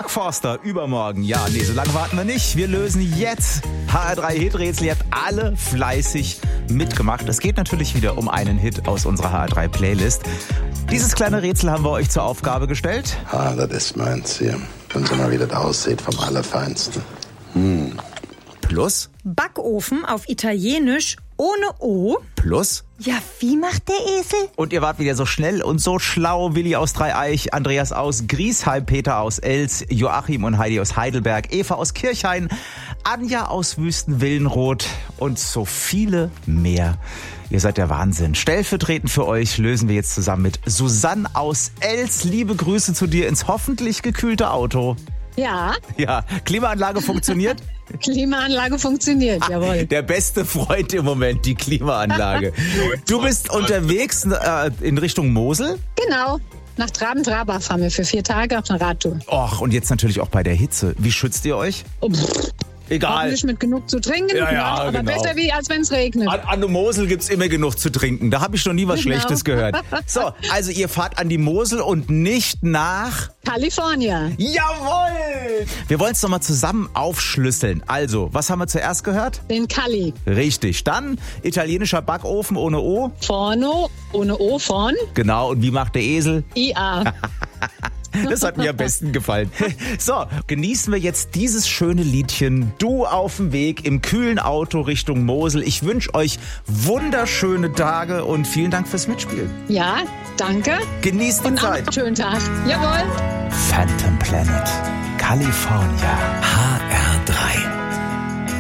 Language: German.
Mark Forster, übermorgen. Ja, nee, so lange warten wir nicht. Wir lösen jetzt HR3 Hiträtsel. Ihr habt alle fleißig mitgemacht. Es geht natürlich wieder um einen Hit aus unserer HR3 Playlist. Dieses kleine Rätsel haben wir euch zur Aufgabe gestellt. Das ist meins hier. Wenn so mal wie das aussieht, vom Allerfeinsten. Plus? Backofen auf Italienisch ohne O. Plus? Ja, wie macht der Esel? Und ihr wart wieder so schnell und so schlau. Willi aus Dreieich, Andreas aus Griesheim, Peter aus Els, Joachim und Heidi aus Heidelberg, Eva aus Kirchhain, Anja aus Wüstenwillenroth und so viele mehr. Ihr seid der Wahnsinn. Stellvertretend für euch lösen wir jetzt zusammen mit Susanne aus Els. Liebe Grüße zu dir ins hoffentlich gekühlte Auto. Ja. Ja, Klimaanlage funktioniert? Klimaanlage funktioniert, jawohl. Der beste Freund im Moment, die Klimaanlage. Du bist unterwegs in Richtung Mosel? Genau. Nach Traben-Trabach fahren wir für 4 Tage auf eine Radtour. Och, und jetzt natürlich auch bei der Hitze. Wie schützt ihr euch? Egal. Hoffentlich mit genug zu trinken, Ja, aber genau. besser wie als wenn es regnet. An der Mosel gibt's immer genug zu trinken. Da habe ich noch nie was Schlechtes gehört. So, also ihr fahrt an die Mosel und nicht nach... California. Jawohl! Wir wollen es nochmal zusammen aufschlüsseln. Also, was haben wir zuerst gehört? Den Cali. Richtig. Dann italienischer Backofen ohne O. Forno, ohne O, von. Genau, und wie macht der Esel? IA. Das hat mir am besten gefallen. So, genießen wir jetzt dieses schöne Liedchen. Du auf dem Weg im kühlen Auto Richtung Mosel. Ich wünsche euch wunderschöne Tage und vielen Dank fürs Mitspielen. Ja, danke. Genießt die Und Zeit. einen schönen Tag. Jawohl. Phantom Planet, California, HR3.